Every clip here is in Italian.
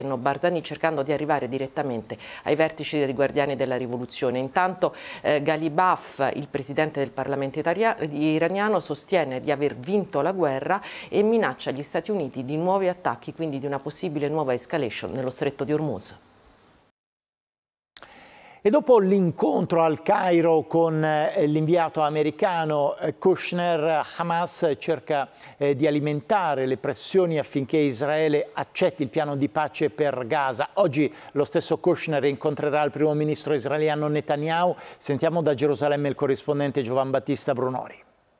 Barzani, cercando di arrivare direttamente ai vertici dei Guardiani della Rivoluzione. Intanto Ghalibaf, il presidente del Parlamento iraniano, sostiene di aver vinto la guerra e minaccia gli Stati Uniti di nuovi attacchi, quindi di una possibile nuova escalation nello stretto di Hormuz. E dopo l'incontro al Cairo con l'inviato americano Kushner, Hamas cerca di alimentare le pressioni affinché Israele accetti il piano di pace per Gaza. Oggi lo stesso Kushner incontrerà il primo ministro israeliano Netanyahu. Sentiamo da Gerusalemme il corrispondente Giovan Battista Brunori.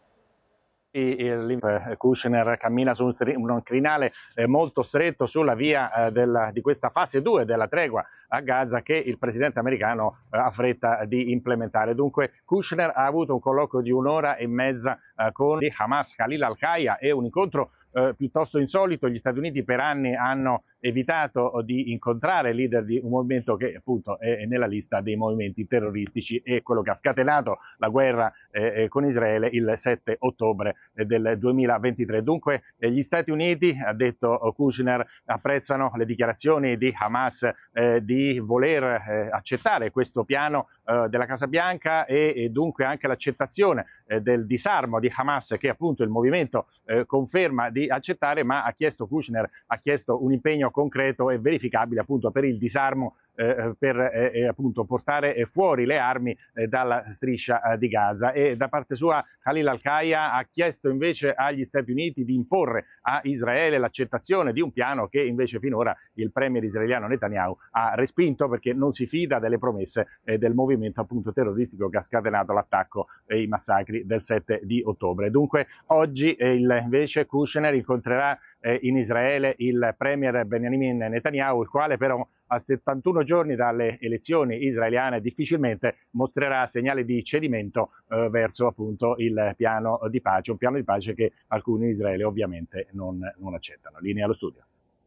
Kushner cammina su un crinale molto stretto sulla via di questa fase 2 della tregua a Gaza che il presidente americano ha fretta di implementare. Dunque Kushner ha avuto un colloquio di 1 ora e mezza con Hamas, Khalil al-Kaya, e un incontro piuttosto insolito. Gli Stati Uniti per anni hanno evitato di incontrare il leader di un movimento che appunto è nella lista dei movimenti terroristici e quello che ha scatenato la guerra con Israele il 7 ottobre del 2023. Dunque gli Stati Uniti, ha detto Kushner, apprezzano le dichiarazioni di Hamas di voler accettare questo piano della Casa Bianca e dunque anche l'accettazione del disarmo di Hamas, che appunto il movimento conferma di accettare, ma Kushner ha chiesto un impegno concreto e verificabile appunto per il disarmo, per appunto portare fuori le armi dalla striscia di Gaza. E da parte sua Khalil al-Kaya ha chiesto invece agli Stati Uniti di imporre a Israele l'accettazione di un piano che invece finora il premier israeliano Netanyahu ha respinto, perché non si fida delle promesse del movimento appunto terroristico che ha scatenato l'attacco e i massacri del 7 di ottobre. Dunque oggi invece Kushner incontrerà in Israele il premier Benjamin Netanyahu, il quale però a 71 giorni dalle elezioni israeliane difficilmente mostrerà segnali di cedimento verso appunto il piano di pace, un piano di pace che alcuni in Israele ovviamente non accettano. Linea allo studio.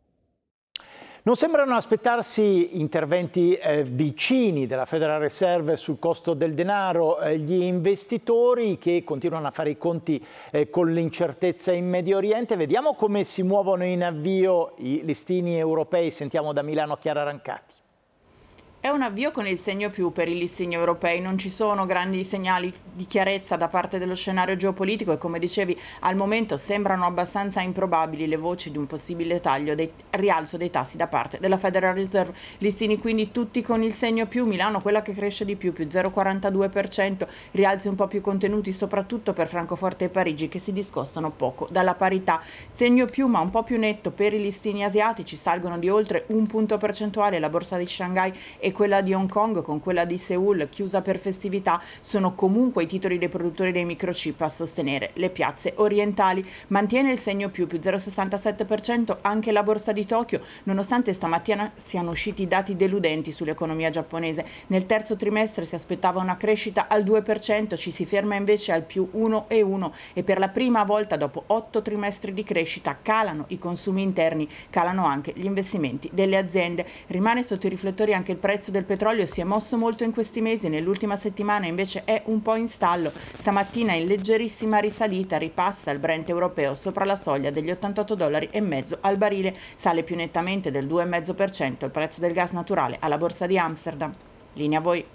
Non sembrano aspettarsi interventi vicini della Federal Reserve sul costo del denaro. Gli investitori che continuano a fare i conti con l'incertezza in Medio Oriente. Vediamo come si muovono in avvio i listini europei. Sentiamo da Milano Chiara Rancati. È un avvio con il segno più per i listini europei, non ci sono grandi segnali di chiarezza da parte dello scenario geopolitico e, come dicevi, al momento sembrano abbastanza improbabili le voci di un possibile rialzo dei tassi da parte della Federal Reserve. Listini quindi tutti con il segno più, Milano quella che cresce di più 0,42%, rialzi un po' più contenuti soprattutto per Francoforte e Parigi che si discostano poco dalla parità. Segno più ma un po' più netto per i listini asiatici, salgono di oltre 1 punto percentuale la borsa di Shanghai e quella di Hong Kong, con quella di Seoul chiusa per festività. Sono comunque i titoli dei produttori dei microchip a sostenere le piazze orientali. Mantiene il segno più 0,67% anche la borsa di Tokyo, nonostante stamattina siano usciti i dati deludenti sull'economia giapponese. Nel terzo trimestre si aspettava una crescita al 2%, ci si ferma invece al più 1,1% e per la prima volta dopo 8 trimestri di crescita calano i consumi interni, calano anche gli investimenti delle aziende. Rimane sotto i riflettori anche il prezzo del petrolio, si è mosso molto in questi mesi, nell'ultima settimana invece è un po' in stallo. Stamattina in leggerissima risalita, ripassa il Brent europeo sopra la soglia degli $88,50 al barile, sale più nettamente del 2,5% il prezzo del gas naturale alla borsa di Amsterdam. Linea a voi.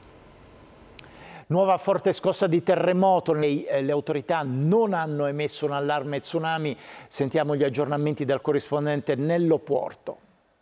Nuova forte scossa di terremoto, le autorità non hanno emesso un allarme tsunami. Sentiamo gli aggiornamenti dal corrispondente Nello Puorto.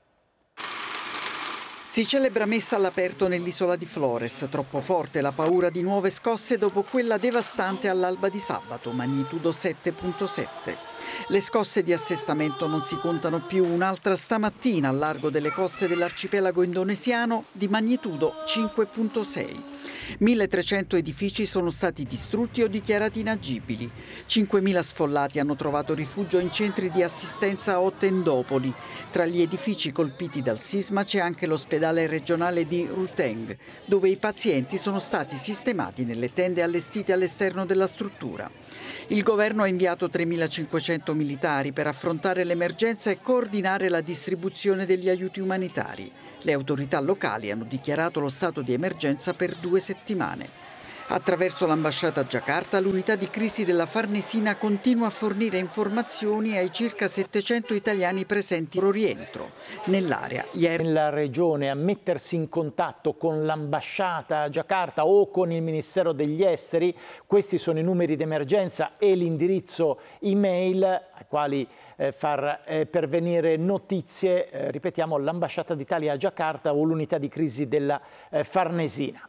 Si celebra messa all'aperto nell'isola di Flores, troppo forte la paura di nuove scosse dopo quella devastante all'alba di sabato, magnitudo 7,7. Le scosse di assestamento non si contano più, un'altra stamattina al largo delle coste dell'arcipelago indonesiano di magnitudo 5,6. 1.300 edifici sono stati distrutti o dichiarati inagibili. 5.000 sfollati hanno trovato rifugio in centri di assistenza o tendopoli. Tra gli edifici colpiti dal sisma c'è anche l'ospedale regionale di Ruteng, dove i pazienti sono stati sistemati nelle tende allestite all'esterno della struttura. Il governo ha inviato 3.500 militari per affrontare l'emergenza e coordinare la distribuzione degli aiuti umanitari. Le autorità locali hanno dichiarato lo stato di emergenza per 2 settimane. Attraverso l'ambasciata a Giacarta, l'unità di crisi della Farnesina continua a fornire informazioni ai circa 700 italiani presenti pro rientro nell'area. Nella regione a mettersi in contatto con l'ambasciata a Giacarta o con il Ministero degli Esteri. Questi sono i numeri d'emergenza e l'indirizzo email ai quali far pervenire notizie. Ripetiamo, l'ambasciata d'Italia a Giacarta o l'unità di crisi della Farnesina.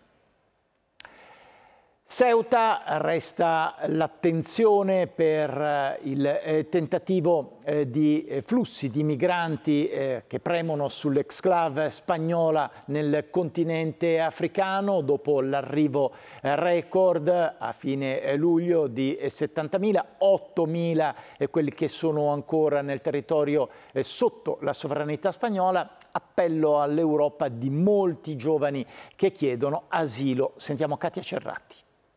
Ceuta resta l'attenzione per il tentativo di flussi di migranti che premono sull'exclave spagnola nel continente africano dopo l'arrivo record a fine luglio di 70.000, 8.000 quelli che sono ancora nel territorio sotto la sovranità spagnola. Appello all'Europa di molti giovani che chiedono asilo. Sentiamo Katia Cerratti.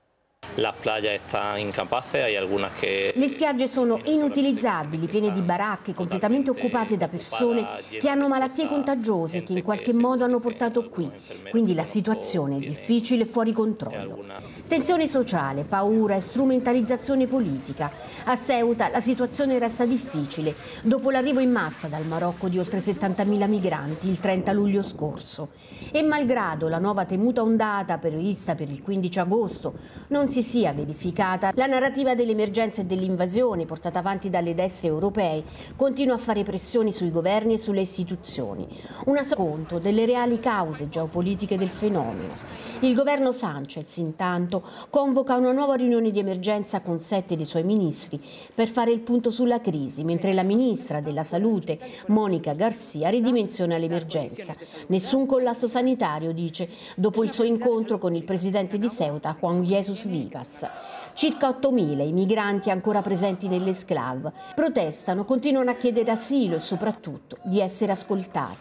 La playa está incapaz, hay algunas que... Le spiagge sono inutilizzabili, piene di baracche, completamente occupate da persone che hanno malattie contagiose che in qualche modo hanno portato qui. Quindi la situazione è difficile e fuori controllo. Tensione sociale, paura e strumentalizzazione politica. A Ceuta la situazione resta difficile dopo l'arrivo in massa dal Marocco di oltre 70.000 migranti il 30 luglio scorso. E malgrado la nuova temuta ondata prevista per il 15 agosto non si sia verificata, la narrativa dell'emergenza e dell'invasione portata avanti dalle destre europee continua a fare pressioni sui governi e sulle istituzioni. Un conto delle reali cause geopolitiche del fenomeno. Il governo Sánchez, intanto, convoca una nuova riunione di emergenza con 7 dei suoi ministri per fare il punto sulla crisi, mentre la ministra della Salute, Mónica García, ridimensiona l'emergenza. Nessun collasso sanitario, dice, dopo il suo incontro con il presidente di Ceuta, Juan Jesús Vigas. Circa 8.000 i migranti ancora presenti nell'esclave protestano, continuano a chiedere asilo e soprattutto di essere ascoltati.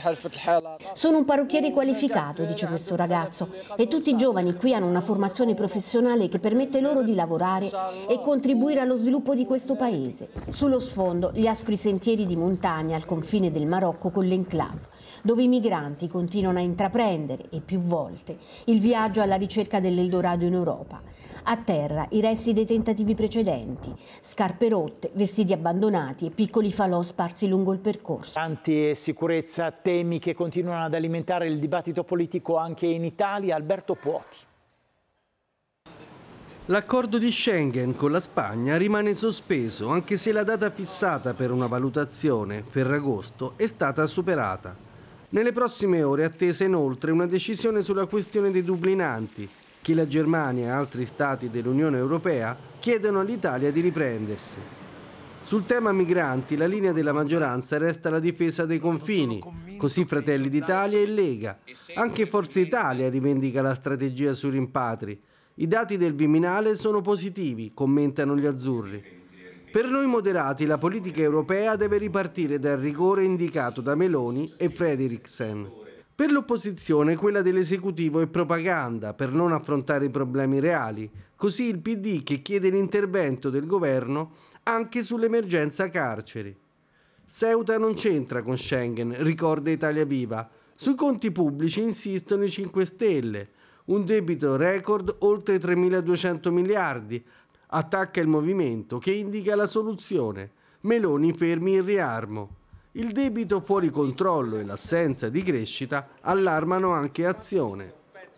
Sono un parrucchiere qualificato, dice questo ragazzo, e tutti i giovani qui hanno una formazione professionale che permette loro di lavorare e contribuire allo sviluppo di questo paese. Sullo sfondo gli aspri sentieri di montagna al confine del Marocco con l'enclave, dove i migranti continuano a intraprendere, e più volte, il viaggio alla ricerca dell'Eldorado in Europa. A terra i resti dei tentativi precedenti, scarpe rotte, vestiti abbandonati e piccoli falò sparsi lungo il percorso. Tanti e sicurezza, temi che continuano ad alimentare il dibattito politico anche in Italia. Alberto Puoti. L'accordo di Schengen con la Spagna rimane sospeso, anche se la data fissata per una valutazione, Ferragosto, è stata superata. Nelle prossime ore è attesa inoltre una decisione sulla questione dei dublinanti, che la Germania e altri stati dell'Unione Europea chiedono all'Italia di riprendersi. Sul tema migranti la linea della maggioranza resta la difesa dei confini, così Fratelli d'Italia e Lega. Anche Forza Italia rivendica la strategia sui rimpatri. I dati del Viminale sono positivi, commentano gli azzurri. Per noi moderati la politica europea deve ripartire dal rigore indicato da Meloni e Frederiksen. Per l'opposizione quella dell'esecutivo è propaganda per non affrontare i problemi reali, così il PD che chiede l'intervento del governo anche sull'emergenza carceri. Ceuta non c'entra con Schengen, ricorda Italia Viva. Sui conti pubblici insistono i 5 Stelle, un debito record oltre 3.200 miliardi. Attacca il movimento che indica la soluzione. Meloni fermi il riarmo. Il debito fuori controllo e l'assenza di crescita allarmano anche Azione.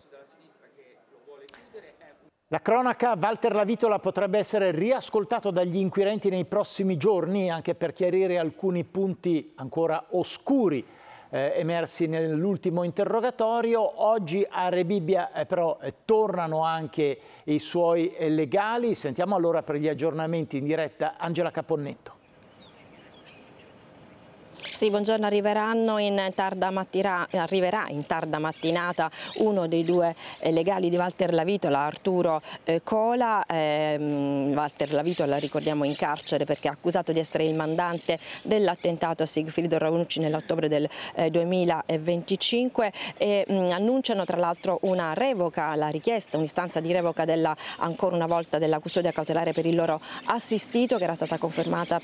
La cronaca, Walter Lavitola potrebbe essere riascoltato dagli inquirenti nei prossimi giorni anche per chiarire alcuni punti ancora oscuri emersi nell'ultimo interrogatorio. Oggi a Rebibbia però tornano anche i suoi legali. Sentiamo allora per gli aggiornamenti in diretta Angela Caponnetto. Sì, buongiorno, arriverà in tarda mattinata uno dei 2 legali di Walter Lavitola, Arturo Cola. Walter Lavitola, ricordiamo, in carcere perché è accusato di essere il mandante dell'attentato a Sigfrido Ranucci nell'ottobre del 2025 e annunciano tra l'altro una revoca, la richiesta, un'istanza di revoca ancora una volta della custodia cautelare per il loro assistito, che era stata confermata